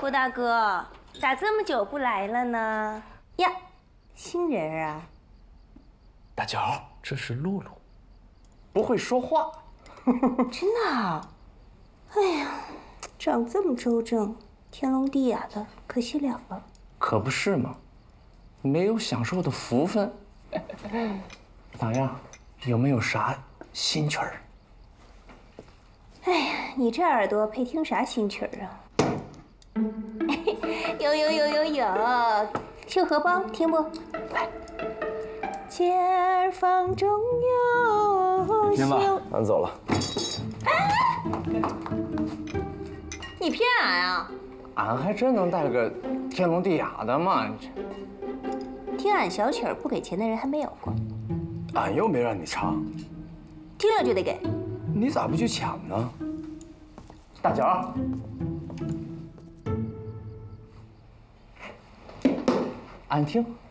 郭大哥，咋这么久不来了呢？呀，新人儿啊！ 大脚，这是露露，不会说话。 真的啊？哎呀，长这么周正，天聋地哑的，可惜了了。 可不是嘛，没有享受的福分。咋样？有没有啥新曲儿？ 哎呀，你这耳朵配听啥新曲儿啊？有，绣荷包听不？来，街儿坊中有行吧，俺走了。 你骗俺啊？ 俺还真能带个天聋地哑的嘛？ 听俺小曲儿不给钱的人还没有过。 俺又没让你唱， 听了就得给。 你咋不去抢呢？大脚，俺听。